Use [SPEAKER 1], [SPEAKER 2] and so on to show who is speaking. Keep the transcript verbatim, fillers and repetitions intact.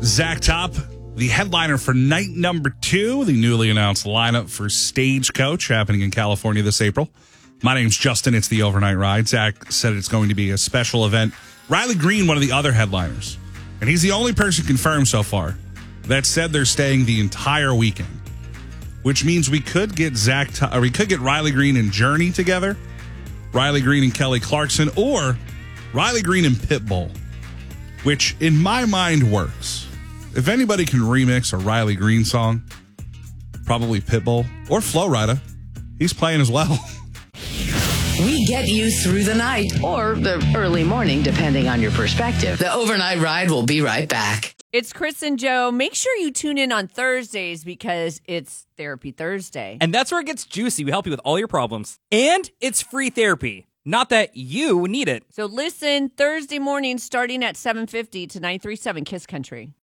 [SPEAKER 1] Zach Top, the headliner for night number two, the newly announced lineup for Stagecoach happening in California this April. My name's Justin. It's the Overnight Ride. Zach said it's going to be a special event. Riley Green, one of the other headliners, and he's the only person confirmed so far that said they're staying the entire weekend, which means we could get Zach, or we could get Riley Green and Journey together, Riley Green and Kelly Clarkson, or Riley Green and Pitbull, which in my mind works. If anybody can remix a Riley Green song, probably Pitbull or Flo Rida. He's playing as well.
[SPEAKER 2] We get you through the night or the early morning, depending on your perspective. The Overnight Ride will be right back.
[SPEAKER 3] It's Chris and Joe. Make sure you tune in on Thursdays because it's Therapy Thursday.
[SPEAKER 4] And that's where it gets juicy. We help you with all your problems. And it's free therapy. Not that you need it.
[SPEAKER 3] So listen Thursday morning starting at seven fifty to nine three seven Kiss Country.